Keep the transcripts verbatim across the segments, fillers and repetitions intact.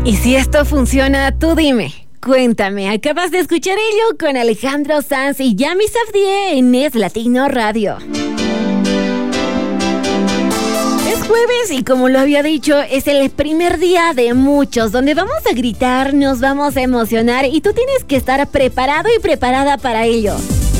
Y si esto funciona, tú dime. Cuéntame, acabas de escuchar ello con Alejandro Sanz y Yami Safdie en Es Latino Radio. Es jueves y como lo había dicho, es el primer día de muchos donde vamos a gritar, nos vamos a emocionar y tú tienes que estar preparado y preparada para ello.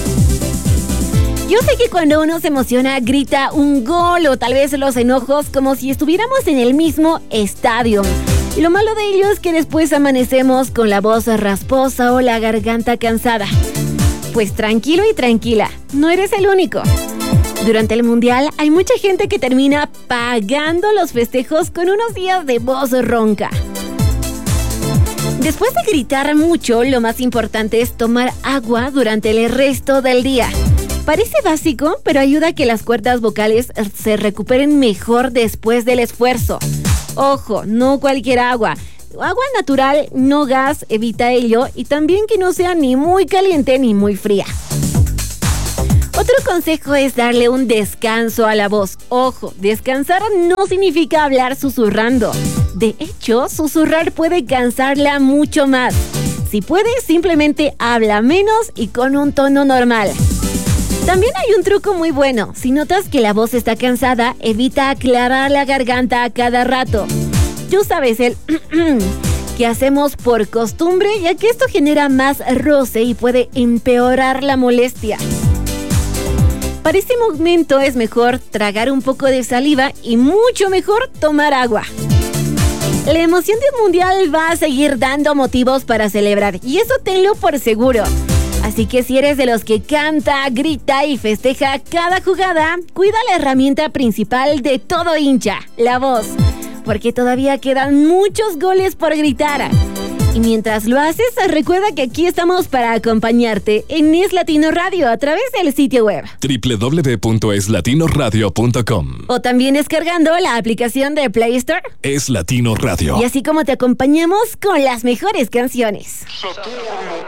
Yo sé que cuando uno se emociona grita un gol o tal vez los enojos como si estuviéramos en el mismo estadio. Y lo malo de ello es que después amanecemos con la voz rasposa o la garganta cansada. Pues tranquilo y tranquila, no eres el único. Durante el mundial hay mucha gente que termina pagando los festejos con unos días de voz ronca. Después de gritar mucho, lo más importante es tomar agua durante el resto del día. Parece básico, pero ayuda a que las cuerdas vocales se recuperen mejor después del esfuerzo. Ojo, no cualquier agua. Agua natural, no gas, evita ello, y también que no sea ni muy caliente ni muy fría. Otro consejo es darle un descanso a la voz. Ojo, descansar no significa hablar susurrando. De hecho, susurrar puede cansarla mucho más. Si puedes, simplemente habla menos y con un tono normal. También hay un truco muy bueno. Si notas que la voz está cansada, evita aclarar la garganta a cada rato. Tú sabes el que hacemos por costumbre, ya que esto genera más roce y puede empeorar la molestia. Para este momento es mejor tragar un poco de saliva y mucho mejor tomar agua. La emoción del mundial va a seguir dando motivos para celebrar y eso tenlo por seguro. Así que si eres de los que canta, grita y festeja cada jugada, cuida la herramienta principal de todo hincha, la voz, porque todavía quedan muchos goles por gritar. Y mientras lo haces, recuerda que aquí estamos para acompañarte en Es Latino Radio a través del sitio web doble u doble u doble u punto es latino radio punto com o también descargando la aplicación de Play Store. Es Latino Radio. Y así como te acompañamos con las mejores canciones. Saturno.